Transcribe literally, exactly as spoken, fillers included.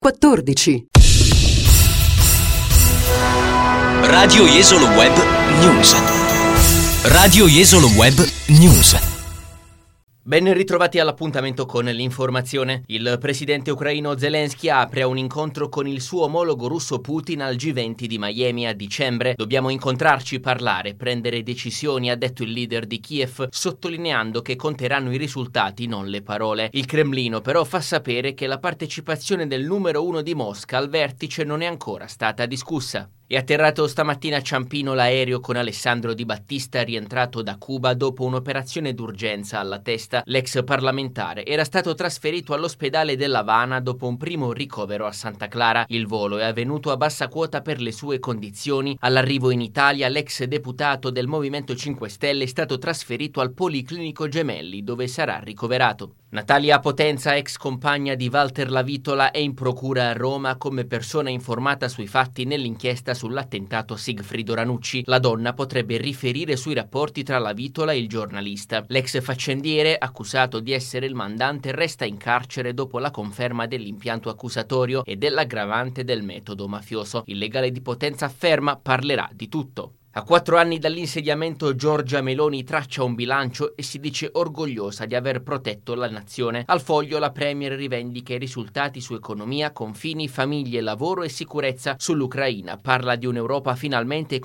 quattordici. Radio Jesolo Web News. Radio Jesolo Web News. Ben ritrovati all'appuntamento con l'informazione. Il presidente ucraino Zelensky apre a un incontro con il suo omologo russo Putin al G venti di Miami a dicembre. Dobbiamo incontrarci, parlare, prendere decisioni, ha detto il leader di Kiev, sottolineando che conteranno i risultati, non le parole. Il Cremlino però fa sapere che la partecipazione del numero uno di Mosca al vertice non è ancora stata discussa. È atterrato stamattina a Ciampino l'aereo con Alessandro Di Battista, rientrato da Cuba dopo un'operazione d'urgenza alla testa. L'ex parlamentare era stato trasferito all'ospedale dell'Havana dopo un primo ricovero a Santa Clara. Il volo è avvenuto a bassa quota per le sue condizioni. All'arrivo in Italia, l'ex deputato del Movimento cinque Stelle è stato trasferito al Policlinico Gemelli, dove sarà ricoverato. Natalia Potenza, ex compagna di Walter Lavitola, è in procura a Roma come persona informata sui fatti nell'inchiesta sull'attentato a Sigfrido Ranucci. La donna potrebbe riferire sui rapporti tra Lavitola e il giornalista. L'ex faccendiere, accusato di essere il mandante, resta in carcere dopo la conferma dell'impianto accusatorio e dell'aggravante del metodo mafioso. Il legale di Potenza afferma parlerà di tutto. A quattro anni dall'insediamento Giorgia Meloni traccia un bilancio e si dice orgogliosa di aver protetto la nazione. Al Foglio la premier rivendica i risultati su economia, confini, famiglie, lavoro e sicurezza. Sull'Ucraina parla di un'Europa finalmente